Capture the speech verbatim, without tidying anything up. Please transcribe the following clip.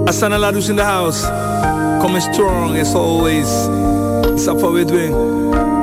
Asana Ladus in the house. Coming strong as always. It's up for we doing.